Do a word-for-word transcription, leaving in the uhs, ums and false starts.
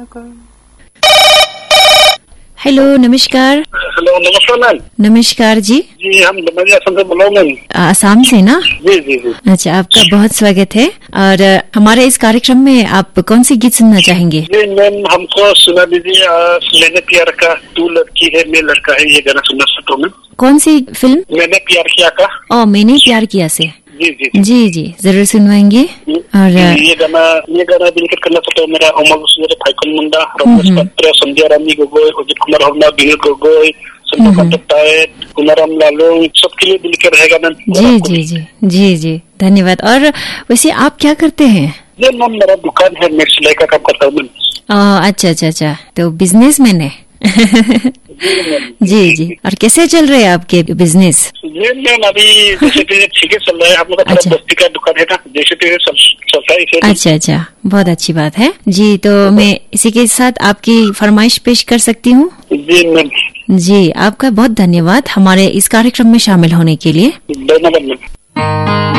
Hello, नमस्कार। Hello, नमस्कार ma'am. नमस्कार जी। जी, हम असम से बोल रहे हैं। आसाम से ना? जी जी जी। अच्छा, आपका बहुत स्वागत है। और हमारे इस कार्यक्रम में आप कौन सी गीत सुनना चाहेंगे? जी मैम, हमको सुना दीजिए, मैंने प्यार का, तू लड़की है मैं लड़का है, ये गाना सुनना चाहता हूँ। कौन सी फिल्म? मैंने प्यार किया का। ओ, मैंने प्यार किया से। जी जी जी जी, जरूर सुनवाएंगे। और ये गाना ये गाना डेडिकेट करना चाहता हूँ मेरा अमल सुंदर, फाइकल मुंडा, रमेश पात्र, संध्या रानी गोगोई, अजित कुमार हरना, विनोद गोगोई, संतोष टाइट, कुमाराम लालू, सबके लिए डेडिकेट रहेगा मैम। जी जी जी जी जी, धन्यवाद। और वैसे आप क्या करते हैं? जी मैम, मेरा दुकान है, मैं सिलाई का काम करता हूँ मैम। अच्छा अच्छा अच्छा, तो बिजनेसमैन है। जी जी। और कैसे चल रहे हैं आपके बिजनेस? जी मैम, अभी जैसे ठीक है चल रहा है। हम लोग का अच्छा। बस्ती का दुकान है ना, जैसे चलता है। अच्छा अच्छा, बहुत अच्छी बात है जी। तो मैं इसी के साथ आपकी फरमाइश पेश कर सकती हूँ? जी मैम। जी, आपका बहुत धन्यवाद हमारे इस कार्यक्रम में शामिल होने के लिए। धन्यवाद मैम।